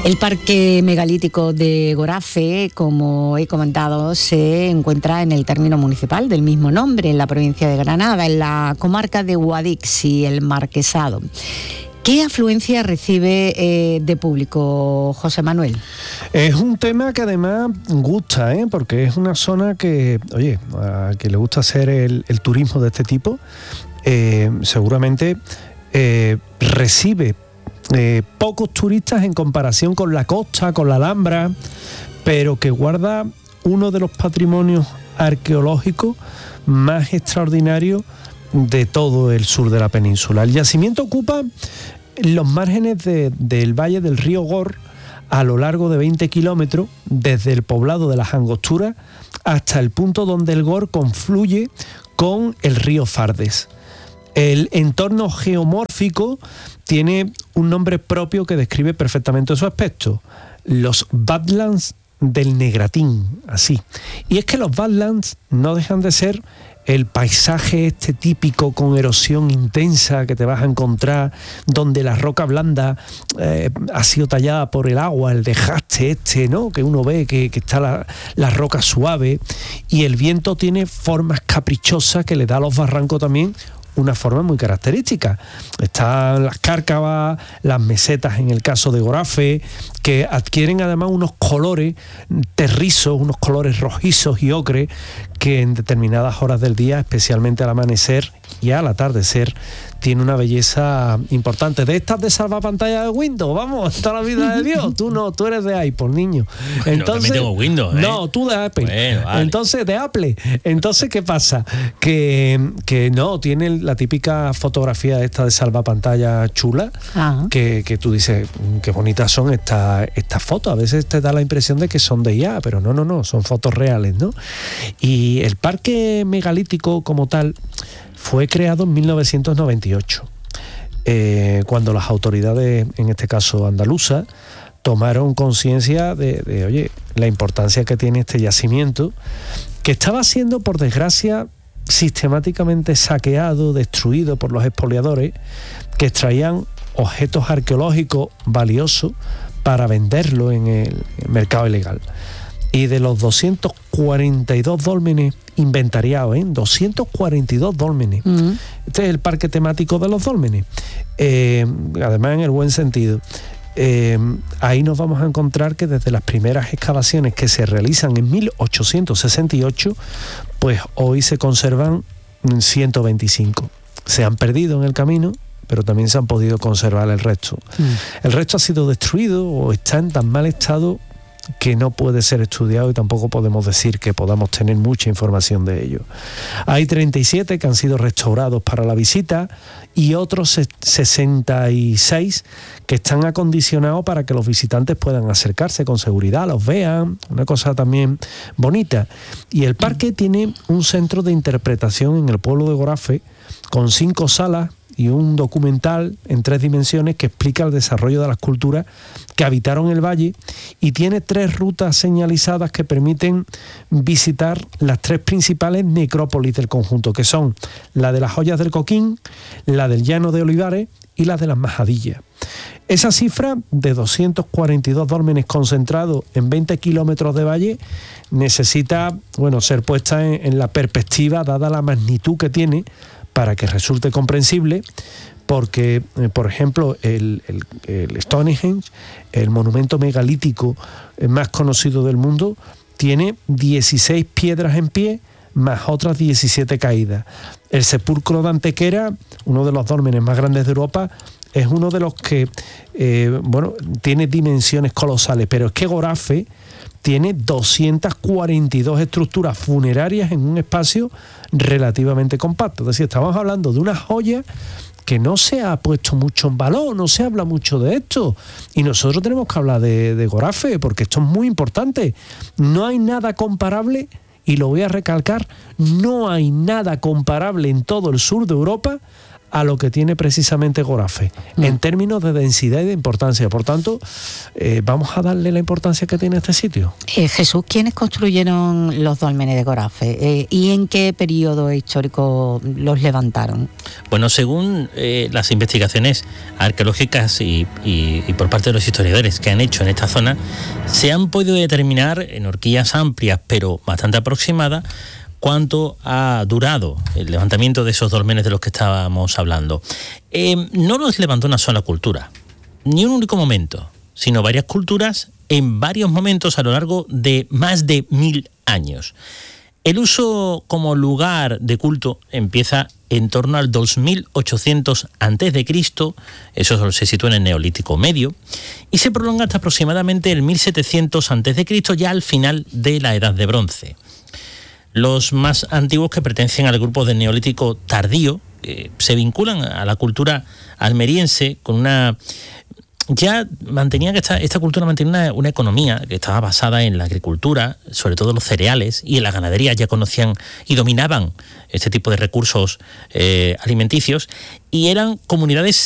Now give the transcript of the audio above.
El parque megalítico de Gorafe, como he comentado, se encuentra en el término municipal del mismo nombre, en la provincia de Granada, en la comarca de Guadix y el Marquesado. ¿Qué afluencia recibe de público, José Manuel? Es un tema que además gusta, porque es una zona que, oye, a que le gusta hacer el turismo de este tipo, seguramente recibe pocos turistas en comparación con la costa, con la Alhambra, pero que guarda uno de los patrimonios arqueológicos más extraordinarios de todo el sur de la península. El yacimiento ocupa los márgenes del valle del río Gor a lo largo de 20 kilómetros, desde el poblado de las Angosturas hasta el punto donde el Gor confluye con el río Fardes. El entorno geomórfico tiene un nombre propio que describe perfectamente su aspecto: los Badlands del Negratín, así. Y es que los Badlands no dejan de ser el paisaje este típico con erosión intensa que te vas a encontrar, donde la roca blanda ha sido tallada por el agua, el desgaste ¿no? Que uno ve que está la roca suave, y el viento tiene formas caprichosas que le da a los barrancos también una forma muy característica. Están las cárcavas, las mesetas en el caso de Gorafe, que adquieren además unos colores terrizos, unos colores rojizos y ocre, que en determinadas horas del día, especialmente al amanecer y al atardecer, tiene una belleza importante. De estas de salvapantalla de Windows, vamos, toda la vida de Dios. Tú no, tú eres de Apple, niño. Bueno, entonces, también tengo Windows, No, tú de Apple. Bueno, vale. Entonces, de Apple. Entonces, ¿qué pasa? Que no, tiene la típica fotografía esta de salvapantalla chula, que tú dices, qué bonitas son estas fotos. A veces te da la impresión de que son de IA, pero no, son fotos reales, ¿no? Y el parque megalítico como tal fue creado en 1998, cuando las autoridades, en este caso andaluzas, tomaron conciencia de oye, la importancia que tiene este yacimiento, que estaba siendo, por desgracia, sistemáticamente saqueado, destruido por los expoliadores, que extraían objetos arqueológicos valiosos para venderlo en el mercado ilegal. Y de los 242 dólmenes inventariados, 242 dólmenes. Este es el parque temático de los dólmenes. Además, en el buen sentido. Ahí nos vamos a encontrar que desde las primeras excavaciones que se realizan en 1868, pues hoy se conservan 125. Se han perdido en el camino, pero también se han podido conservar el resto. El resto ha sido destruido o está en tan mal estado que no puede ser estudiado, y tampoco podemos decir que podamos tener mucha información de ello. Hay 37 que han sido restaurados para la visita y otros 66 que están acondicionados para que los visitantes puedan acercarse con seguridad, los vean, una cosa también bonita. Y el parque tiene un centro de interpretación en el pueblo de Gorafe con 5 salas y un documental en 3 dimensiones que explica el desarrollo de las culturas que habitaron el valle, y tiene 3 rutas señalizadas que permiten visitar las 3 principales necrópolis del conjunto, que son la de las Joyas del Coquín, la del Llano de Olivares y la de las Majadillas. Esa cifra de 242 dólmenes concentrados en 20 kilómetros de valle necesita, ser puesta en la perspectiva, dada la magnitud que tiene, para que resulte comprensible, porque, por ejemplo, el Stonehenge, el monumento megalítico más conocido del mundo, tiene 16 piedras en pie, más otras 17 caídas. El sepulcro de Antequera, uno de los dólmenes más grandes de Europa, es uno de los que, tiene dimensiones colosales, pero es que Gorafe tiene 242 estructuras funerarias en un espacio relativamente compacto. Es decir, estamos hablando de una joya que no se ha puesto mucho en valor, no se habla mucho de esto. Y nosotros tenemos que hablar de Gorafe, porque esto es muy importante. No hay nada comparable, y lo voy a recalcar, no hay nada comparable en todo el sur de Europa a lo que tiene precisamente Gorafe, en términos de densidad y de importancia. Por tanto, vamos a darle la importancia que tiene este sitio. Jesús, ¿quiénes construyeron los dólmenes de Gorafe? ¿Y en qué periodo histórico los levantaron? Bueno, según las investigaciones arqueológicas y por parte de los historiadores que han hecho en esta zona, se han podido determinar en horquillas amplias, pero bastante aproximadas, cuánto ha durado el levantamiento de esos dólmenes de los que estábamos hablando. No los levantó una sola cultura, ni un único momento, sino varias culturas en varios momentos a lo largo de más de 1000 años. El uso como lugar de culto empieza en torno al 2800 a.C., eso se sitúa en el Neolítico Medio, y se prolonga hasta aproximadamente el 1700 a.C., ya al final de la Edad de Bronce. Los más antiguos, que pertenecen al grupo del Neolítico Tardío, se vinculan a la cultura almeriense con una... Ya mantenía que esta cultura mantenía una economía que estaba basada en la agricultura, sobre todo los cereales, y en la ganadería. Ya conocían y dominaban este tipo de recursos alimenticios, y eran comunidades